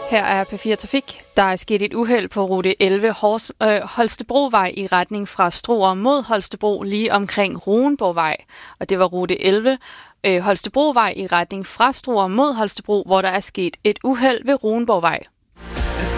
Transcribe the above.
Her er P4 Trafik. Der er sket et uheld på rute 11 Holstebrovej i retning fra Struer mod Holstebro lige omkring Roenborgvej. Og det var rute 11 Holstebrovej i retning fra Struer mod Holstebro, hvor der er sket et uheld ved Roenborgvej.